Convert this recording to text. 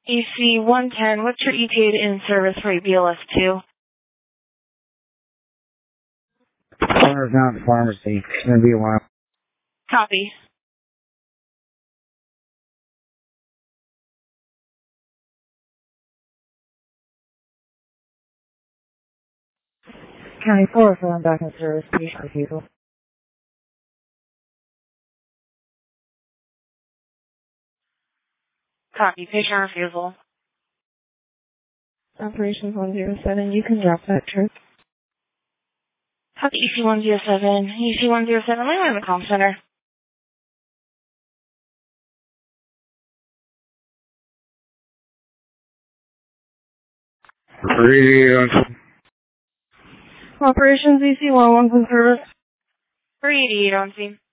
EC-110, what's your ETA to in-service for BLS-2? Farmer's Mountain Pharmacy. It's going to be a while. Copy. County 4, so I'm back in service. Patient refusal. Copy. Patient refusal. Operations 107, you can drop that trip. Copy EC-107. EC-107, I'm in the comm center. Operations EC-11 in service. 388 on scene.